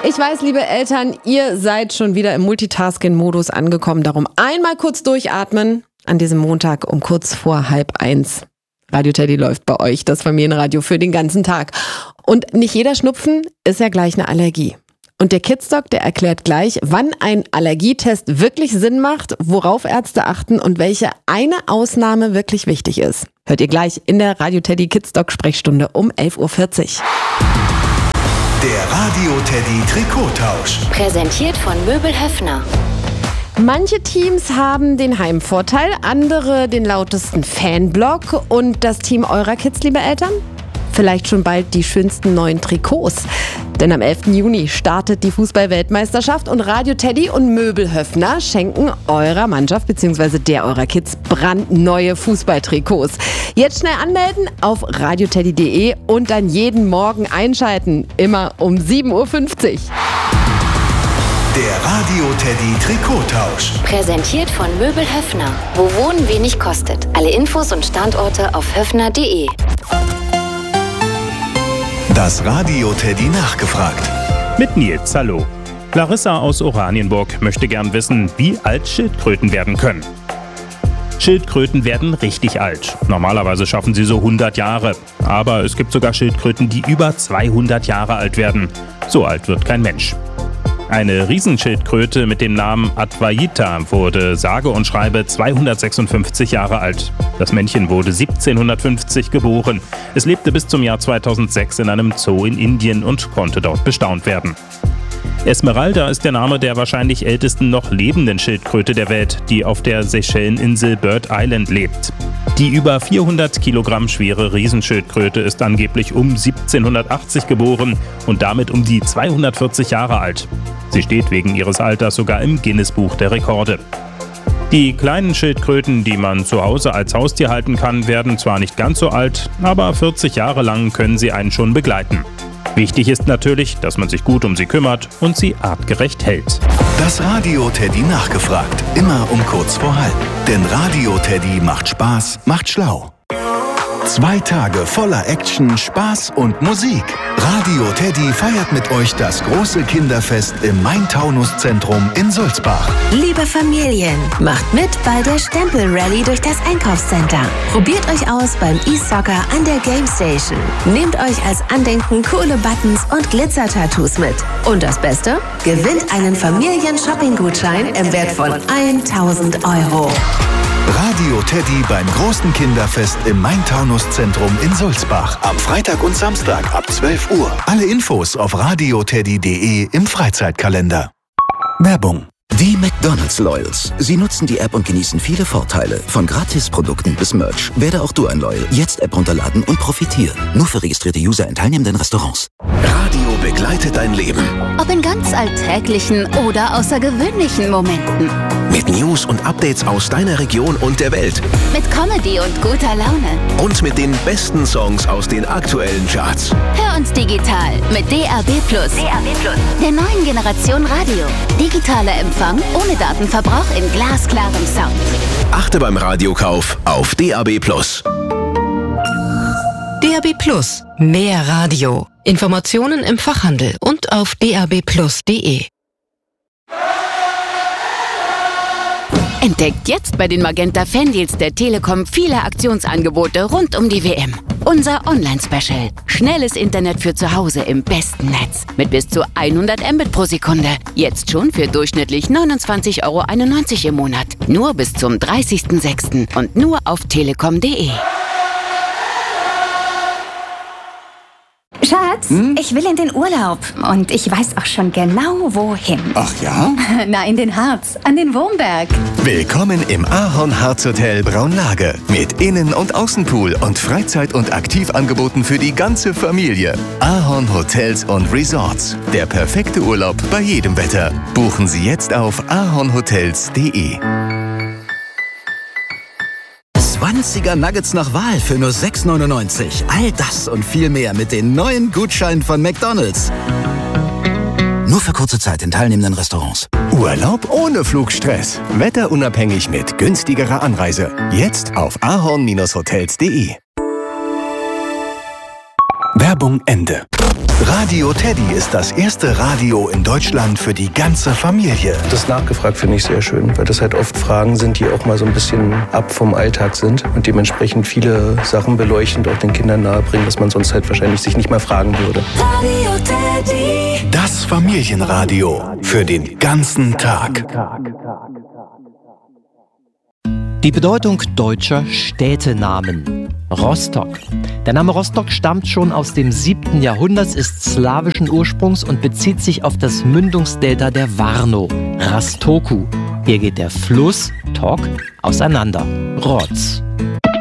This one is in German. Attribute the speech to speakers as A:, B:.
A: Ich weiß, liebe Eltern, ihr seid schon wieder im Multitasking-Modus angekommen. Darum einmal kurz durchatmen an diesem Montag um kurz vor 12:30. Radio Teddy läuft bei euch, das Familienradio für den ganzen Tag. Und nicht jeder Schnupfen ist ja gleich eine Allergie. Und der Kidsdoc, der erklärt gleich, wann ein Allergietest wirklich Sinn macht, worauf Ärzte achten und welche eine Ausnahme wirklich wichtig ist. Hört ihr gleich in der Radio Teddy Kidsdoc-Sprechstunde um 11:40 Uhr.
B: Der Radio Teddy Trikottausch.
C: Präsentiert von Möbel Höffner.
A: Manche Teams haben den Heimvorteil, andere den lautesten Fanblock. Und das Team eurer Kids, liebe Eltern? Vielleicht schon bald die schönsten neuen Trikots. Denn am 11. Juni startet die Fußball-Weltmeisterschaft und Radio Teddy und Möbel Höffner schenken eurer Mannschaft bzw. der eurer Kids brandneue Fußballtrikots. Jetzt schnell anmelden auf radioteddy.de und dann jeden Morgen einschalten. Immer um 7:50 Uhr.
B: Der Radio Teddy Trikottausch.
C: Präsentiert von Möbel Höffner. Wo Wohnen wenig kostet. Alle Infos und Standorte auf höffner.de.
B: Das Radio Teddy nachgefragt.
D: Mit Nils, hallo. Larissa aus Oranienburg möchte gern wissen, wie alt Schildkröten werden können. Schildkröten werden richtig alt. Normalerweise schaffen sie so 100 Jahre. Aber es gibt sogar Schildkröten, die über 200 Jahre alt werden. So alt wird kein Mensch. Eine Riesenschildkröte mit dem Namen Adwaita wurde sage und schreibe 256 Jahre alt. Das Männchen wurde 1750 geboren. Es lebte bis zum Jahr 2006 in einem Zoo in Indien und konnte dort bestaunt werden. Esmeralda ist der Name der wahrscheinlich ältesten noch lebenden Schildkröte der Welt, die auf der Seychelleninsel Bird Island lebt. Die über 400 Kilogramm schwere Riesenschildkröte ist angeblich um 1780 geboren und damit um die 240 Jahre alt. Sie steht wegen ihres Alters sogar im Guinness-Buch der Rekorde. Die kleinen Schildkröten, die man zu Hause als Haustier halten kann, werden zwar nicht ganz so alt, aber 40 Jahre lang können sie einen schon begleiten. Wichtig ist natürlich, dass man sich gut um sie kümmert und sie artgerecht hält.
B: Das Radio Teddy nachgefragt. Immer um kurz vor halb. Denn Radio Teddy macht Spaß, macht schlau. 2 Tage voller Action, Spaß und Musik. Radio Teddy feiert mit euch das große Kinderfest im Main-Taunus-Zentrum in Sulzbach.
E: Liebe Familien, macht mit bei der Stempel-Rallye durch das Einkaufscenter. Probiert euch aus beim E-Soccer an der Game Station. Nehmt euch als Andenken coole Buttons und Glitzer-Tattoos mit. Und das Beste? Gewinnt einen Familien-Shopping-Gutschein im Wert von 1.000 €.
B: Radio Teddy beim großen Kinderfest im Main-Taunus-Zentrum in Sulzbach. Am Freitag und Samstag ab 12 Uhr. Alle Infos auf radioteddy.de im Freizeitkalender. Werbung.
F: Die McDonald's Loyals. Sie nutzen die App und genießen viele Vorteile. Von Gratisprodukten bis Merch. Werde auch du ein Loyal. Jetzt App runterladen und profitieren. Nur für registrierte User in teilnehmenden Restaurants.
B: Radio begleitet dein Leben.
G: Ob in ganz alltäglichen oder außergewöhnlichen Momenten.
B: Mit News und Updates aus deiner Region und der Welt.
G: Mit Comedy und guter Laune.
B: Und mit den besten Songs aus den aktuellen Charts.
G: Hör uns digital mit DAB+. Der neuen Generation Radio. Digitaler Empfang ohne Datenverbrauch in glasklarem Sound.
B: Achte beim Radiokauf auf DAB+.
H: DAB+. Mehr Radio. Informationen im Fachhandel und auf dabplus.de.
I: Entdeckt jetzt bei den Magenta Fandeals der Telekom viele Aktionsangebote rund um die WM. Unser Online-Special. Schnelles Internet für zu Hause im besten Netz. Mit bis zu 100 Mbit pro Sekunde. Jetzt schon für durchschnittlich 29,91 € im Monat. Nur bis zum 30.06. und nur auf telekom.de.
J: Schatz, ich will in den Urlaub und ich weiß auch schon genau, wohin.
K: Ach ja?
J: Na, in den Harz, an den Wurmberg.
B: Willkommen im Ahorn Harz Hotel Braunlage. Mit Innen- und Außenpool und Freizeit- und Aktivangeboten für die ganze Familie. Ahorn Hotels und Resorts. Der perfekte Urlaub bei jedem Wetter. Buchen Sie jetzt auf ahornhotels.de.
F: 20er Nuggets nach Wahl für nur 6,99. All das und viel mehr mit den neuen Gutscheinen von McDonald's. Nur für kurze Zeit in teilnehmenden Restaurants.
L: Urlaub ohne Flugstress. Wetterunabhängig mit günstigerer Anreise. Jetzt auf ahorn-hotels.de. Werbung Ende.
B: Radio Teddy ist das erste Radio in Deutschland für die ganze Familie.
K: Das nachgefragt finde ich sehr schön, weil das halt oft Fragen sind, die auch mal so ein bisschen ab vom Alltag sind und dementsprechend viele Sachen beleuchtend auch den Kindern nahebringen, dass man sonst halt wahrscheinlich sich nicht mal fragen würde.
B: Radio Teddy. Das Familienradio für den ganzen Tag.
M: Die Bedeutung deutscher Städtenamen. Rostock. Der Name Rostock stammt schon aus dem 7. Jahrhundert, ist slawischen Ursprungs und bezieht sich auf das Mündungsdelta der Warnow, Rastoku. Hier geht der Fluss Tok auseinander. Rotz.